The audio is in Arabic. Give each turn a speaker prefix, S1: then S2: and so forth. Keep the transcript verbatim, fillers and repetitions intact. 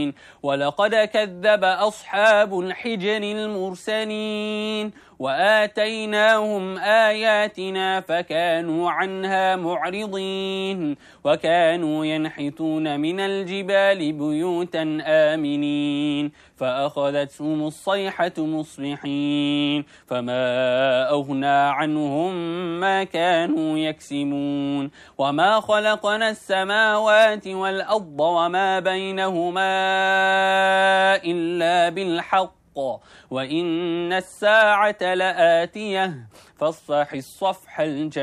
S1: المرسلين ولقد كذب أصحاب الحجر المرسلين وآتيناهم آياتنا فكانوا عنها معرضين وكانوا ينحتون من الجبال بيوتا آمنين فأخذتهم الصيحة مصبحين فما أغنى عنهم ما كانوا يكسبون وما خلقنا السماوات والأرض وما بينهما إلا بالحق وإن الساعة لآتية فاصفح الصفح الجميل